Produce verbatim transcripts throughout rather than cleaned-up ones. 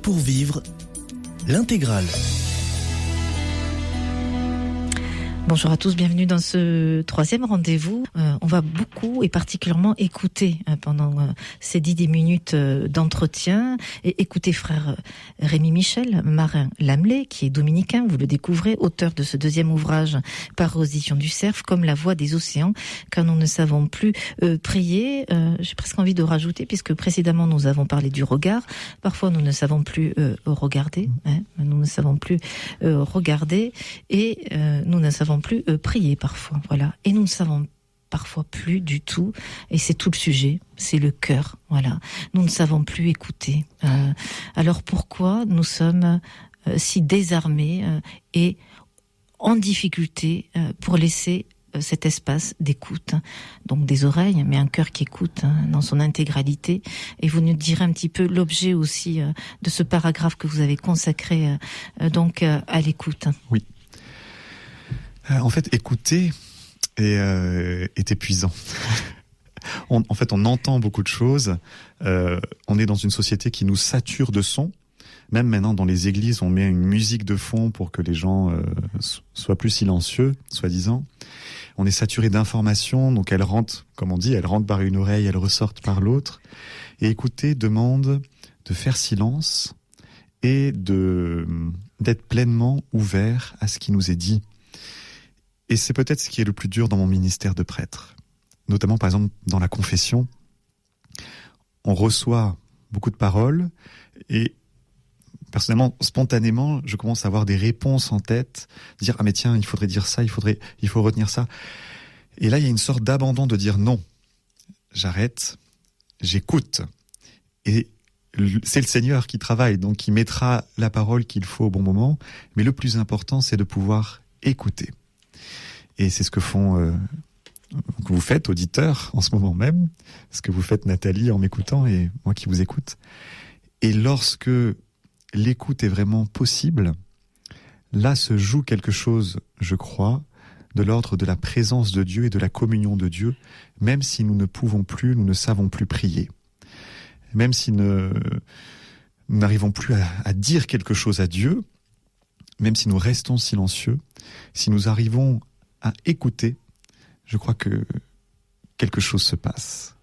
pour vivre l'intégrale. Bonjour à tous, bienvenue dans ce troisième rendez-vous. Euh, on va beaucoup et particulièrement écouter euh, pendant euh, ces dix minutes euh, d'entretien et écouter frère Rémi Michel, marin Lamelais, qui est dominicain, vous le découvrez, auteur de ce deuxième ouvrage par aux éditions du Cerf, comme la voix des océans, car nous ne savons plus euh, prier. Euh, j'ai presque envie de rajouter, puisque précédemment nous avons parlé du regard. Parfois nous ne savons plus euh, regarder, hein, nous ne savons plus euh, regarder et euh, nous ne savons plus euh, prier parfois, voilà. Et nous ne savons parfois plus du tout, et c'est tout le sujet, c'est le cœur, voilà. Nous ne savons plus écouter. Euh, alors pourquoi nous sommes euh, si désarmés euh, et en difficulté euh, pour laisser euh, cet espace d'écoute, donc des oreilles, mais un cœur qui écoute hein, dans son intégralité. Et vous nous direz un petit peu l'objet aussi euh, de ce paragraphe que vous avez consacré euh, donc euh, à l'écoute. Oui. En fait, écouter est, euh, est épuisant. on, en fait, on entend beaucoup de choses. Euh, on est dans une société qui nous sature de sons. Même maintenant, dans les églises, on met une musique de fond pour que les gens euh, soient plus silencieux, soi-disant. On est saturé d'informations, donc elles rentrent, comme on dit, elles rentrent par une oreille, elles ressortent par l'autre. Et écouter demande de faire silence et de d'être pleinement ouvert à ce qui nous est dit. Et c'est peut-être ce qui est le plus dur dans mon ministère de prêtre. Notamment, par exemple, dans la confession, on reçoit beaucoup de paroles et personnellement, spontanément, je commence à avoir des réponses en tête, dire « Ah mais tiens, il faudrait dire ça, il faudrait, il faut retenir ça ». Et là, il y a une sorte d'abandon de dire « Non, j'arrête, j'écoute ». Et c'est le Seigneur qui travaille, donc il mettra la parole qu'il faut au bon moment. Mais le plus important, c'est de pouvoir écouter. Et c'est ce que font, euh, que vous faites, auditeurs, en ce moment même, ce que vous faites, Nathalie, en m'écoutant et moi qui vous écoute. Et lorsque l'écoute est vraiment possible, là se joue quelque chose, je crois, de l'ordre de la présence de Dieu et de la communion de Dieu, même si nous ne pouvons plus, nous ne savons plus prier. Même si ne, nous n'arrivons plus à, à dire quelque chose à Dieu, même si nous restons silencieux, si nous arrivons à écouter, je crois que quelque chose se passe.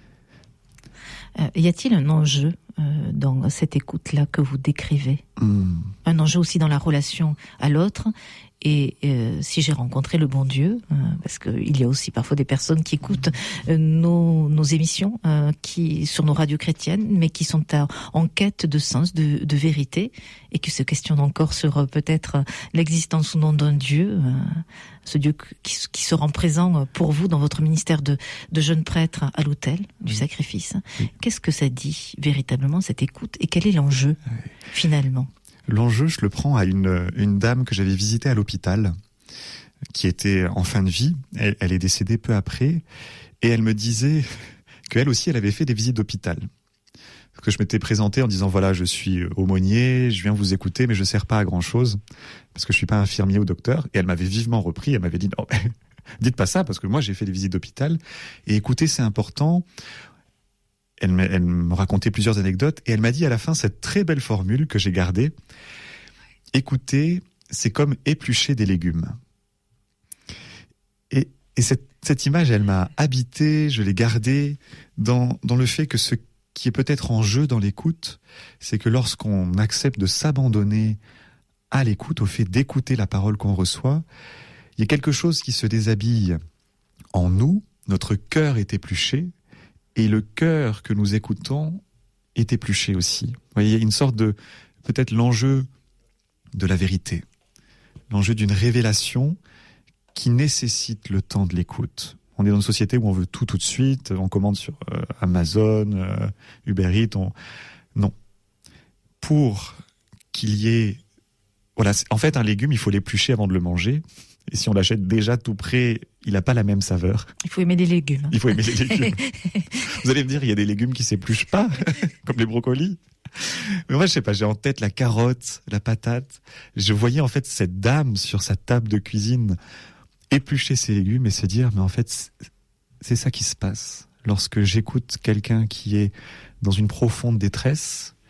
Euh, y a-t-il un enjeu euh, dans cette écoute-là que vous décrivez ? mmh. Un enjeu aussi dans la relation à l'autre. Et euh, si j'ai rencontré le bon Dieu, euh, parce qu'il y a aussi parfois des personnes qui écoutent euh, nos, nos émissions euh, qui sur nos radios chrétiennes, mais qui sont à, en quête de sens, de, de vérité, et qui se questionnent encore sur euh, peut-être l'existence ou non d'un Dieu, euh, ce Dieu qui, qui se rend présent pour vous dans votre ministère de, de jeune prêtre à l'autel du oui. sacrifice. Oui. Qu'est-ce que ça dit véritablement, cette écoute, et quel est l'enjeu oui. finalement ? L'enjeu, je le prends à une, une dame que j'avais visitée à l'hôpital, qui était en fin de vie. Elle, elle est décédée peu après, et elle me disait qu'elle aussi, elle avait fait des visites d'hôpital. Que je m'étais présenté en disant, voilà, je suis aumônier, je viens vous écouter, mais je ne sers pas à grand-chose, parce que je suis pas infirmier ou docteur. Et elle m'avait vivement repris, elle m'avait dit, non, dites pas ça, parce que moi, j'ai fait des visites d'hôpital, et écouter, c'est important. Elle me, elle me racontait plusieurs anecdotes et elle m'a dit à la fin cette très belle formule que j'ai gardée. Écouter, c'est comme éplucher des légumes. Et, et cette, cette image, elle m'a habité, je l'ai gardée dans, dans le fait que ce qui est peut-être en jeu dans l'écoute, c'est que lorsqu'on accepte de s'abandonner à l'écoute, au fait d'écouter la parole qu'on reçoit, il y a quelque chose qui se déshabille en nous, notre cœur est épluché, et le cœur que nous écoutons est épluché aussi. Vous voyez, il y a une sorte de, peut-être l'enjeu de la vérité, l'enjeu d'une révélation qui nécessite le temps de l'écoute. On est dans une société où on veut tout tout de suite, on commande sur euh, Amazon, euh, Uber Eats, on... non. Pour qu'il y ait... Voilà, en fait, un légume, il faut l'éplucher avant de le manger. Et si on l'achète déjà tout prêt, il n'a pas la même saveur. Il faut aimer des légumes. Il faut aimer des légumes. Vous allez me dire, il y a des légumes qui s'épluchent pas, comme les brocolis. Mais moi, je sais pas, j'ai en tête la carotte, la patate. Je voyais en fait cette dame sur sa table de cuisine éplucher ses légumes et se dire, mais en fait, c'est ça qui se passe. Lorsque j'écoute quelqu'un qui est dans une profonde détresse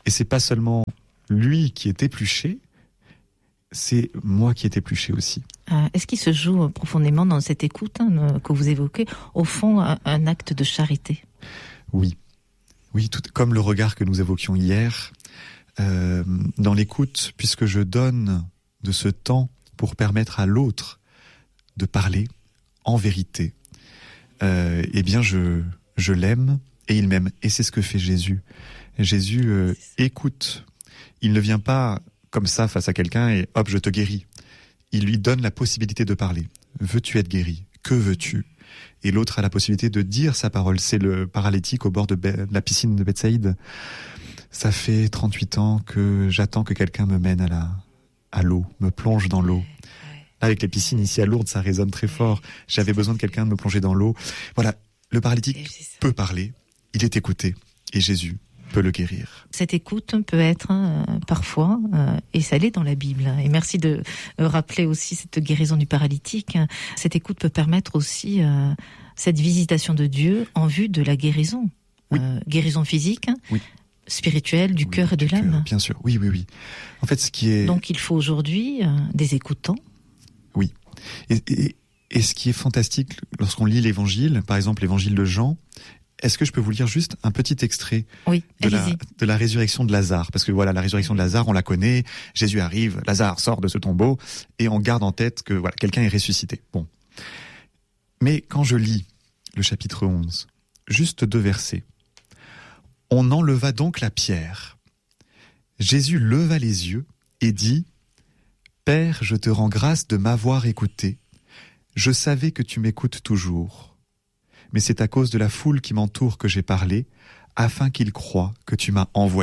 Et c'est pas seulement lui qui est épluché, c'est moi qui est épluché aussi. Euh, est-ce qu'il se joue profondément dans cette écoute hein, que vous évoquez, au fond, un, un acte de charité? Oui. Oui, tout, comme le regard que nous évoquions hier, euh, dans l'écoute, puisque je donne de ce temps pour permettre à l'autre de parler en vérité, euh, eh bien je, je l'aime et il m'aime. Et c'est ce que fait Jésus. Jésus euh, écoute. Il ne vient pas comme ça face à quelqu'un et hop, je te guéris. Il lui donne la possibilité de parler. Veux-tu être guéri? Que veux-tu? Et l'autre a la possibilité de dire sa parole. C'est le paralytique au bord de, Be- de la piscine de Bethsaïde. Ça fait trente-huit ans que j'attends que quelqu'un me mène à la, à l'eau, me plonge dans l'eau. Là, avec les piscines ici à Lourdes, ça résonne très fort. J'avais besoin de quelqu'un de me plonger dans l'eau. Voilà, le paralytique peut parler, il est écouté, et Jésus peut le guérir. Cette écoute peut être euh, parfois, euh, et ça l'est dans la Bible, et merci de euh, rappeler aussi cette guérison du paralytique, cette écoute peut permettre aussi euh, cette visitation de Dieu en vue de la guérison. Oui. Euh, guérison physique, oui. spirituelle, du oui, cœur et de du l'âme. Cœur, bien sûr, oui, oui, oui. En fait, ce qui est... Donc il faut aujourd'hui euh, des écoutants. Oui. Et, et, et ce qui est fantastique, lorsqu'on lit l'évangile, par exemple l'évangile de Jean, est-ce que je peux vous lire juste un petit extrait oui, de, la, allez-y. de la résurrection de Lazare? Parce que voilà, la résurrection de Lazare, on la connaît, Jésus arrive, Lazare sort de ce tombeau, et on garde en tête que voilà, quelqu'un est ressuscité. Bon. Mais quand je lis le chapitre onze, juste deux versets, on enleva donc la pierre. Jésus leva les yeux et dit, « Père, je te rends grâce de m'avoir écouté. Je savais que tu m'écoutes toujours. Mais c'est à cause de la foule qui m'entoure que j'ai parlé, afin qu'ils croient que tu m'as envoyé. »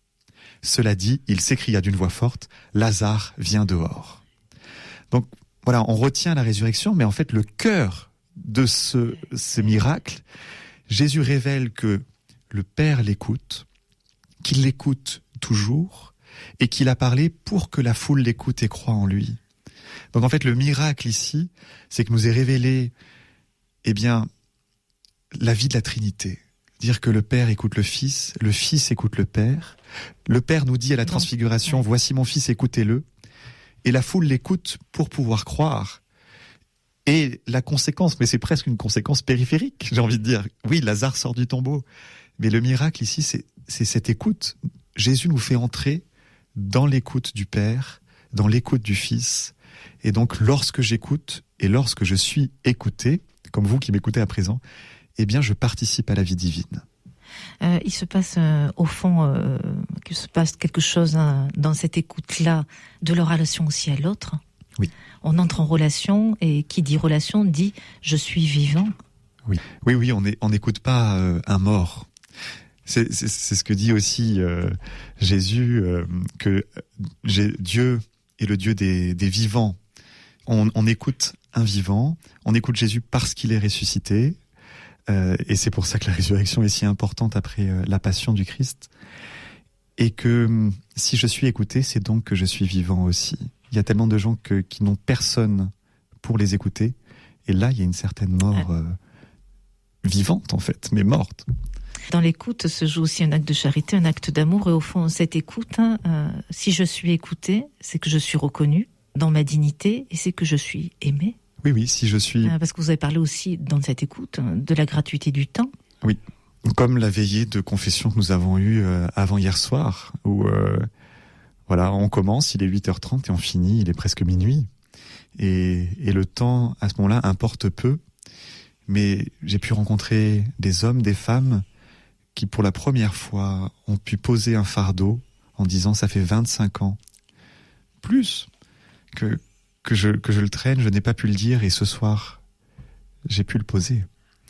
Cela dit, il s'écria d'une voix forte, « Lazare, viens dehors. » Donc voilà, on retient la résurrection, mais en fait le cœur de ce, ce miracle, Jésus révèle que le Père l'écoute, qu'il l'écoute toujours, et qu'il a parlé pour que la foule l'écoute et croit en lui. Donc en fait le miracle ici, c'est que nous est révélé, eh bien, la vie de la Trinité. Dire que le Père écoute le Fils, le Fils écoute le Père. Le Père nous dit à la Transfiguration, « Voici mon Fils, écoutez-le ». Et la foule l'écoute pour pouvoir croire. Et la conséquence, mais c'est presque une conséquence périphérique, j'ai envie de dire. Oui, Lazare sort du tombeau. Mais le miracle ici, c'est, c'est cette écoute. Jésus nous fait entrer dans l'écoute du Père, dans l'écoute du Fils. Et donc, lorsque j'écoute et lorsque je suis écouté, comme vous qui m'écoutez à présent, eh bien, je participe à la vie divine. Euh, il se passe, euh, au fond, euh, qu'il se passe quelque chose hein, dans cette écoute-là, de leur relation aussi à l'autre. Oui. On entre en relation, et qui dit relation dit « je suis vivant ». Oui, oui, oui, on on n'écoute pas euh, un mort. C'est, c'est, c'est ce que dit aussi euh, Jésus, euh, que j'ai, Dieu est le Dieu des, des vivants. On, on écoute un vivant, on écoute Jésus parce qu'il est ressuscité, euh, et c'est pour ça que la résurrection est si importante après euh, la passion du Christ. Et que si je suis écouté, c'est donc que je suis vivant aussi. Il y a tellement de gens que, qui n'ont personne pour les écouter, et là il y a une certaine mort euh, vivante en fait, mais morte. Dans l'écoute se joue aussi un acte de charité, un acte d'amour, et au fond cette écoute, hein, euh, si je suis écouté, c'est que je suis reconnu dans ma dignité, et c'est que je suis aimé. Oui, oui, si je suis... Euh, parce que vous avez parlé aussi, dans cette écoute, de la gratuité du temps. Oui, comme la veillée de confession que nous avons eue euh, avant hier soir, où euh, voilà, on commence, il est huit heures trente et on finit, il est presque minuit. Et, et le temps, à ce moment-là, importe peu. Mais j'ai pu rencontrer des hommes, des femmes, qui pour la première fois ont pu poser un fardeau en disant « ça fait vingt-cinq ans, plus que... Que je, que je le traîne, je n'ai pas pu le dire, et ce soir, j'ai pu le poser.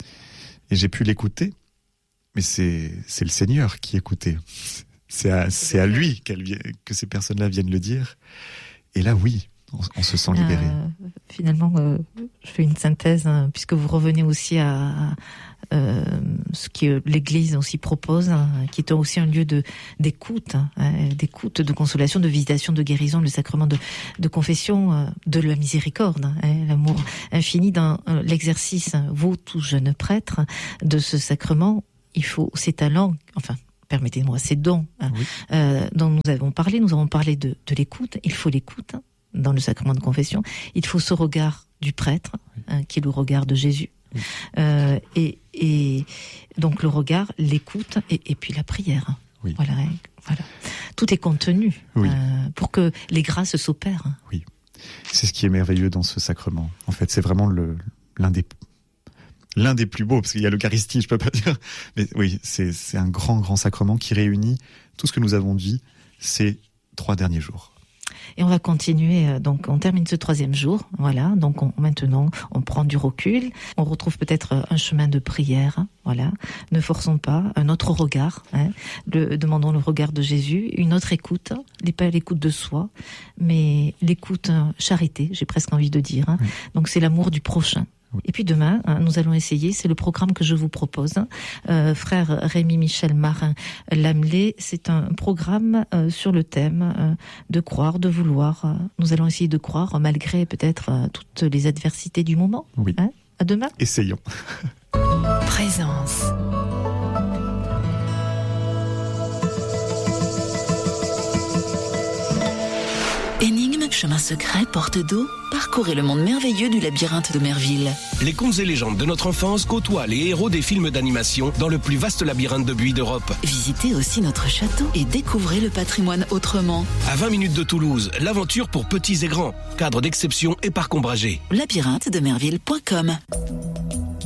Et j'ai pu l'écouter, mais c'est, c'est le Seigneur qui écoutait. C'est à, c'est à lui qu'elle, que ces personnes-là viennent le dire. Et là, oui, on, on se sent libéré. Euh, finalement, euh, je fais une synthèse, hein, puisque vous revenez aussi à euh, ce que l'Église aussi propose, hein, qui est aussi un lieu de d'écoute, hein, d'écoute, de consolation, de visitation, de guérison, le sacrement de, de confession, euh, de la miséricorde, hein, l'amour infini dans euh, l'exercice, vous, tout jeune prêtre, de ce sacrement. Il faut, c'est un langue, enfin, permettez-moi, ces dons hein, Oui. euh, dont nous avons parlé. Nous avons parlé de, de l'écoute. Il faut l'écoute dans le sacrement de confession. Il faut ce regard du prêtre, oui. hein, qui est le regard de Jésus. Oui. Euh, et, et donc le regard, l'écoute et, et puis la prière. Oui. Voilà, voilà. Tout est contenu oui. euh, pour que les grâces s'opèrent. Oui, c'est ce qui est merveilleux dans ce sacrement. En fait, c'est vraiment le, l'un des l'un des plus beaux, parce qu'il y a l'Eucharistie, je peux pas dire, mais oui, c'est c'est un grand grand sacrement qui réunit tout ce que nous avons dit ces trois derniers jours. Et on va continuer, donc on termine ce troisième jour, voilà, donc on, maintenant on prend du recul, on retrouve peut-être un chemin de prière, voilà, ne forçons pas, un autre regard, hein, le, demandons le regard de Jésus, une autre écoute, pas l'écoute de soi, mais l'écoute charité, j'ai presque envie de dire, hein, oui. Donc c'est l'amour du prochain. Et puis demain, nous allons essayer, c'est le programme que je vous propose, euh, frère Rémi Michel Marin Lamelé, c'est un programme euh, sur le thème euh, de croire, de vouloir. Nous allons essayer de croire malgré peut-être euh, toutes les adversités du moment. Oui. Hein ? À demain. Essayons. Présence. Énigme, chemin secret, porte d'eau, parcourez le monde merveilleux du labyrinthe de Merville. Les contes et légendes de notre enfance côtoient les héros des films d'animation dans le plus vaste labyrinthe de buis d'Europe. Visitez aussi notre château et découvrez le patrimoine autrement. À vingt minutes de Toulouse, l'aventure pour petits et grands. Cadre d'exception et parc ombragé. labyrinthe de merville point com.